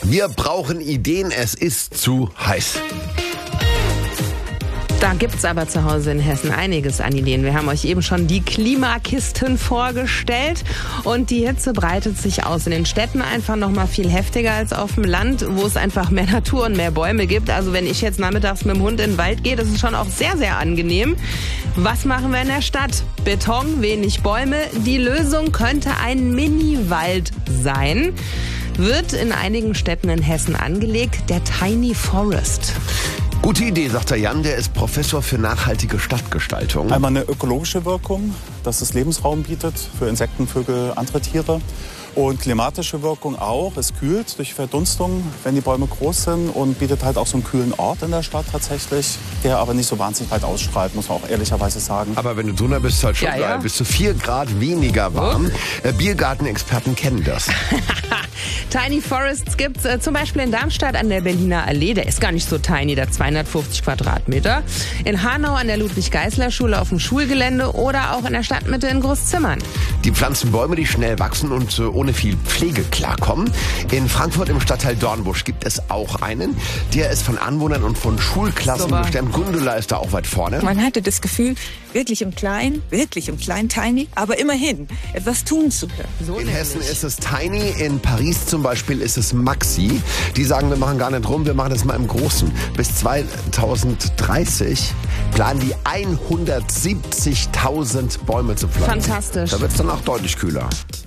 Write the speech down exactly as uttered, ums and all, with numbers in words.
Wir brauchen Ideen, es ist zu heiß. Da gibt's aber zu Hause in Hessen einiges an Ideen. Wir haben euch eben schon die Klimakisten vorgestellt und die Hitze breitet sich aus. In den Städten einfach noch mal viel heftiger als auf dem Land, wo es einfach mehr Natur und mehr Bäume gibt. Also wenn ich jetzt nachmittags mit dem Hund in den Wald gehe, das ist schon auch sehr, sehr angenehm. Was machen wir in der Stadt? Beton, wenig Bäume. Die Lösung könnte ein Mini-Wald sein. Wird in einigen Städten in Hessen angelegt, der Tiny Forest. Gute Idee, sagt der Jan, der ist Professor für nachhaltige Stadtgestaltung. Einmal eine ökologische Wirkung, dass es Lebensraum bietet für Insekten, Vögel, andere Tiere. Und klimatische Wirkung auch. Es kühlt durch Verdunstung, wenn die Bäume groß sind, und bietet halt auch so einen kühlen Ort in der Stadt tatsächlich, der aber nicht so wahnsinnig weit ausstrahlt, muss man auch ehrlicherweise sagen. Aber wenn du drunter bist, halt schon Ja, geil. ja. Bis zu vier Grad weniger warm. Äh, Biergartenexperten kennen das. Tiny Forests gibt's äh, zum Beispiel in Darmstadt an der Berliner Allee. Der ist gar nicht so tiny, der hat zweihundertfünfzig Quadratmeter. In Hanau an der Ludwig-Geisler-Schule auf dem Schulgelände oder auch in der Stadtmitte in Großzimmern. Die pflanzen Bäume, die schnell wachsen und äh, ohne viel Pflege klarkommen. In Frankfurt im Stadtteil Dornbusch gibt es auch einen. Der ist von Anwohnern und von Schulklassen Super. bestimmt. Gundula ist da auch weit vorne. Man hatte das Gefühl, wirklich im Kleinen, wirklich im Kleinen, tiny, aber immerhin etwas tun zu können. So In nämlich. Hessen ist es Tiny, in Paris zum Beispiel ist es Maxi. Die sagen, wir machen gar nicht rum, wir machen das mal im Großen. Bis zweitausenddreißig planen die hundertsiebzigtausend Bäume zu pflanzen. Fantastisch. Da wird es dann auch deutlich kühler.